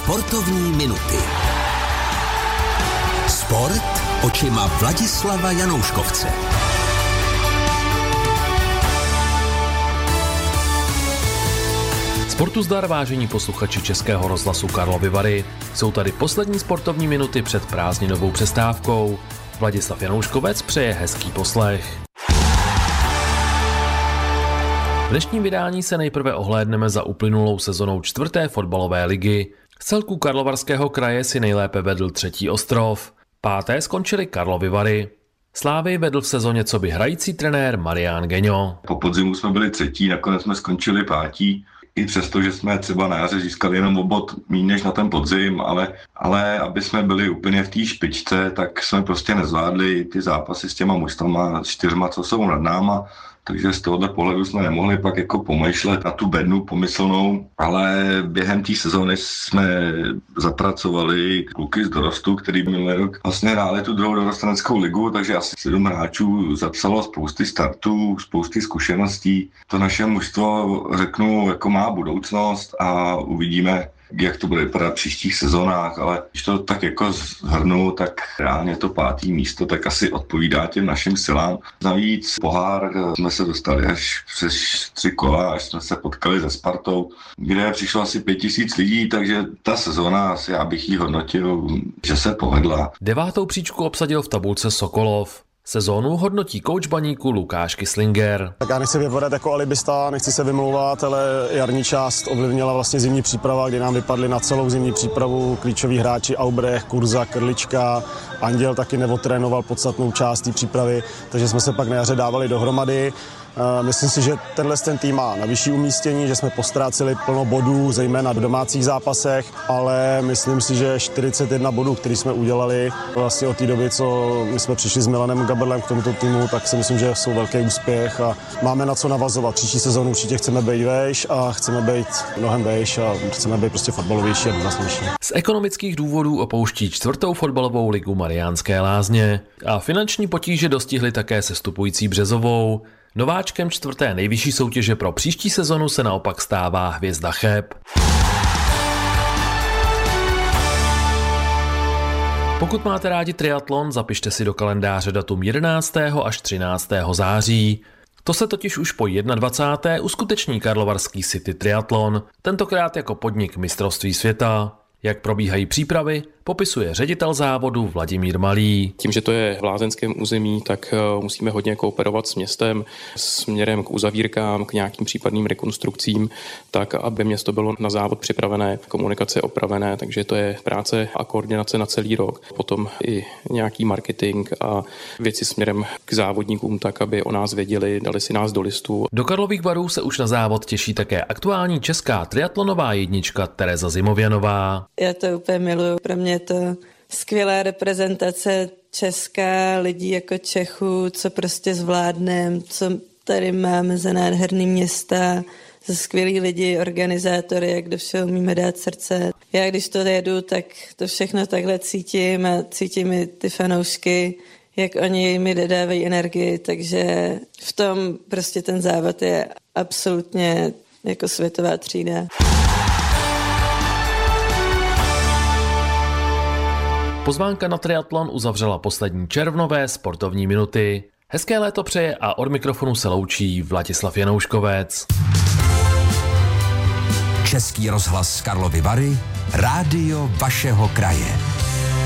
Sportovní minuty. Sport očima Vladislava Janouškovce. Sportu zdar, vážení posluchači Českého rozhlasu Karlovy Vary. Jsou tady poslední sportovní minuty před prázdninovou přestávkou. Vladislav Janouškovec přeje hezký poslech. V dnešním vydání se nejprve ohlédneme za uplynulou sezonou 4. fotbalové ligy. Z celku Karlovarského kraje si nejlépe vedl Třetí Ostrov. 5. skončily Karlovy Vary. Slávy vedl v sezóně coby hrající trenér Marián Geňo. Po podzimu jsme byli 3., nakonec jsme skončili 5. I přesto, že jsme třeba na jaře získali jenom o bod méně než na ten podzim, ale aby jsme byli úplně v té špičce, tak jsme prostě nezvládli ty zápasy s těma mužstvama 4, co jsou nad náma. Takže z tohohle pohledu jsme nemohli pak jako pomýšlet na tu bednu pomyslnou, ale během té sezóny jsme zapracovali kluky z dorostu, který minulý rok vlastně hráli tu druhou dorosteneckou ligu, takže asi 7 hráčů zapsalo spousty startů, spousty zkušeností. To naše mužstvo, řeknu, jako má budoucnost a uvidíme, jak to bude vypadat v příštích sezónách, ale když to tak jako shrnu, tak reálně to 5. místo tak asi odpovídá těm našim silám. Navíc pohár jsme se dostali až přes 3 kola, až jsme se potkali se Spartou, kde přišlo asi 5000 lidí, takže ta sezóna, asi já bych ji hodnotil, že se povedla. 9. příčku obsadil v tabulce Sokolov. Sezónu hodnotí kouč Baníku Lukáš Kyslinger. Tak já nechci vypadat jako alibista, nechci se vymlouvat, ale jarní část ovlivnila vlastně zimní příprava, kdy nám vypadli na celou zimní přípravu klíčoví hráči Aubrecht, Kurza, Krlička, Anděl taky neodtrénoval podstatnou část té přípravy, takže jsme se pak na jaře dávali dohromady. Myslím si, že ten tým má na vyšší umístění, že jsme postráceli plno bodů, zejména v domácích zápasech, ale myslím si, že 41 bodů, který jsme udělali vlastně od té doby, co my jsme přišli s Milanem Gaberlem k tomuto týmu, tak si myslím, že jsou velký úspěch a máme na co navazovat. Příští sezónu určitě chceme být vejš a chceme být mnohem vejš a chceme být prostě fotbalovější a důraznější. Z ekonomických důvodů opouští 4. fotbalovou ligu Mariánské Lázně a finanční potíže dostihly také sestupující Březovou. Nováčkem 4. nejvyšší soutěže pro příští sezonu se naopak stává Hvězda Cheb. Pokud máte rádi triatlon, zapište si do kalendáře datum 11. až 13. září. To se totiž už po 21. uskuteční karlovarský City Triatlon, tentokrát jako podnik mistrovství světa. Jak probíhají přípravy, popisuje ředitel závodu Vladimír Malý. Tím, že to je v lázeňském území, tak musíme hodně kooperovat s městem směrem k uzavírkám, k nějakým případným rekonstrukcím, tak aby město bylo na závod připravené, komunikace opravené, takže to je práce a koordinace na celý rok. Potom i nějaký marketing a věci směrem k závodníkům, tak aby o nás věděli, dali si nás do listu. Do Karlových Varů se už na závod těší také aktuální česká triatlonová jednička Tereza Zimověnová. Já to úplně miluju, pro mě je to skvělá reprezentace Česka, lidí jako Čechů, co prostě zvládneme, co tady máme za nádherný města, za skvělí lidi, organizátory, jak do všeho umíme dát srdce. Já když to jedu, tak to všechno takhle cítím a cítím i ty fanoušky, jak oni mi dodávají energii, takže v tom prostě ten závod je absolutně jako světová třída. Pozvánka na triatlon uzavřela poslední červnové sportovní minuty. Hezké léto přeje a od mikrofonu se loučí Vladislav Janouškovec. Český rozhlas Karlovy Vary, rádio vašeho kraje.